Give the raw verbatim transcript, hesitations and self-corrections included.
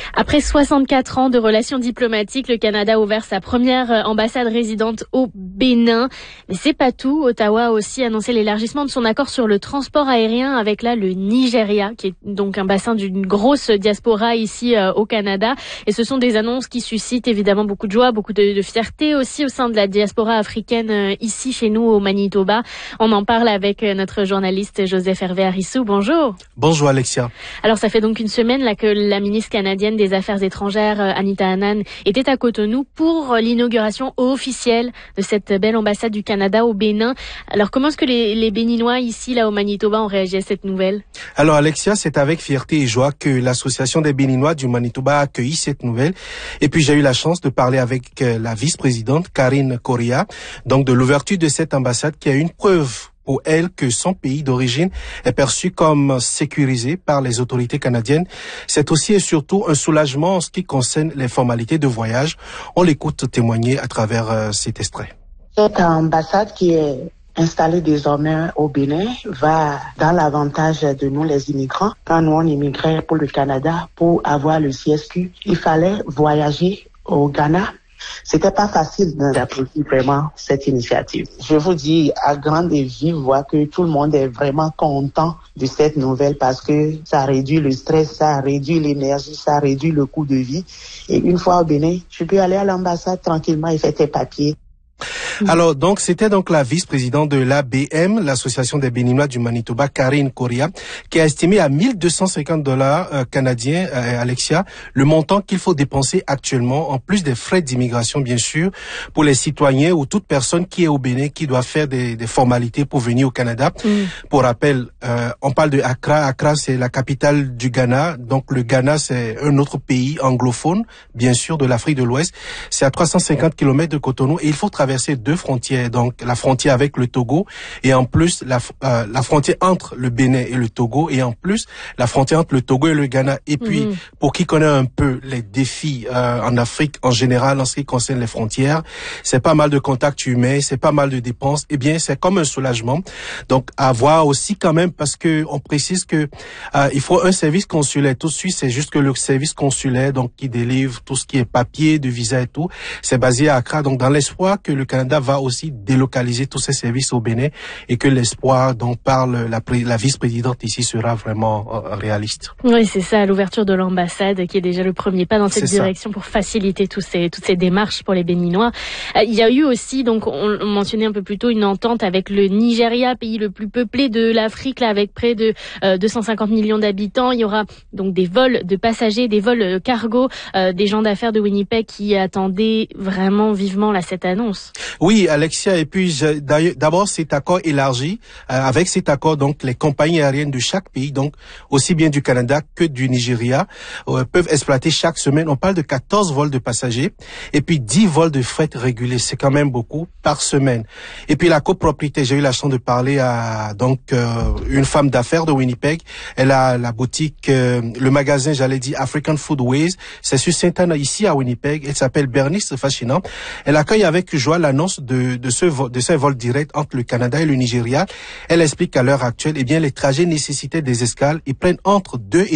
Après soixante-quatre ans de relations diplomatiques, le Canada a ouvert sa première ambassade résidente au Bénin. Mais c'est pas tout. Ottawa a aussi annoncé l'élargissement de son accord sur le transport aérien avec là le Nigeria, qui est donc un bassin d'une grosse diaspora ici euh, au Canada. Et ce sont des annonces qui suscitent évidemment beaucoup de joie, beaucoup de, de fierté aussi au sein de la diaspora africaine euh, ici chez nous au Manitoba. On en parle avec euh, notre journaliste Joseph Hervé Arissou. Bonjour. Bonjour Alexia. Alors ça fait donc une semaine là que la ministre canadienne des Affaires étrangères, Anita Anand, était à Cotonou pour l'inauguration officielle de cette belle ambassade du Canada au Bénin. Alors comment est-ce que les, les Béninois ici là au Manitoba ont réagi à cette nouvelle? Alors Alexia, c'est avec fierté et joie que l'association des Béninois du Manitoba a accueilli cette nouvelle. Et puis j'ai eu la chance de parler avec la vice-présidente Karine Correa, donc de l'ouverture de cette ambassade qui a une preuve pour elle que son pays d'origine est perçu comme sécurisé par les autorités canadiennes. C'est aussi et surtout un soulagement en ce qui concerne les formalités de voyage. On l'écoute témoigner à travers euh, cet extrait. Cette ambassade qui est installée désormais au Bénin va dans l'avantage de nous les immigrants. Quand nous on immigrait pour le Canada, pour avoir le C S Q, il fallait voyager au Ghana. C'était pas facile d'apprécier vraiment cette initiative. Je vous dis à grande et vive voix que tout le monde est vraiment content de cette nouvelle parce que ça réduit le stress, ça réduit l'énergie, ça réduit le coût de vie. Et une fois au Bénin, tu peux aller à l'ambassade tranquillement et faire tes papiers. Alors, donc, c'était donc la vice-présidente de l'A B M, l'association des Béninois du Manitoba, Karine Correa, qui a estimé à mille deux cent cinquante dollars euh, canadiens, euh, Alexia, le montant qu'il faut dépenser actuellement, en plus des frais d'immigration, bien sûr, pour les citoyens ou toute personne qui est au Bénin, qui doit faire des, des formalités pour venir au Canada. Mm. Pour rappel, euh, on parle de Accra. Accra, c'est la capitale du Ghana. Donc, le Ghana, c'est un autre pays anglophone, bien sûr, de l'Afrique de l'Ouest. C'est à trois cent cinquante kilomètres de Cotonou et il faut traverser deux frontières, donc la frontière avec le Togo et en plus la, euh, la frontière entre le Bénin et le Togo et en plus la frontière entre le Togo et le Ghana. Et puis, mmh. pour qui connaît un peu les défis euh, en Afrique en général en ce qui concerne les frontières, c'est pas mal de contacts humains, c'est pas mal de dépenses. Eh bien, c'est comme un soulagement. Donc, à voir aussi quand même parce que on précise que euh, il faut un service consulaire. Tout de suite, c'est juste que le service consulaire, donc qui délivre tout ce qui est papier, de visa et tout, c'est basé à Accra. Donc, dans l'espoir que le Canada va aussi délocaliser tous ses services au Bénin et que l'espoir dont parle la, la vice-présidente ici sera vraiment euh, réaliste. Oui, c'est ça, l'ouverture de l'ambassade qui est déjà le premier pas dans cette c'est direction ça. Pour faciliter tous ces, toutes ces démarches pour les Béninois. Euh, il y a eu aussi, donc on, on mentionnait un peu plus tôt, une entente avec le Nigeria, pays le plus peuplé de l'Afrique, là, avec près de euh, deux cent cinquante millions d'habitants. Il y aura donc des vols de passagers, des vols cargo, euh, des gens d'affaires de Winnipeg qui attendaient vraiment vivement là, cette annonce. Oui, Alexia, et puis d'abord cet accord élargi, euh, avec cet accord, donc les compagnies aériennes de chaque pays, donc aussi bien du Canada que du Nigeria, euh, peuvent exploiter chaque semaine, on parle de quatorze vols de passagers, et puis dix vols de fret réguliers, c'est quand même beaucoup par semaine. Et puis la copropriété, j'ai eu la chance de parler à donc euh, une femme d'affaires de Winnipeg, elle a la boutique, euh, le magasin, j'allais dire African Foodways, c'est sur Sainte-Anne ici à Winnipeg, elle s'appelle Bernice Fascinant, elle accueille avec joie l'annonce de, de ce vol, de ce vol direct entre le Canada et le Nigeria. Elle explique qu'à l'heure actuelle, eh bien, les trajets nécessitaient des escales. Ils prennent entre deux et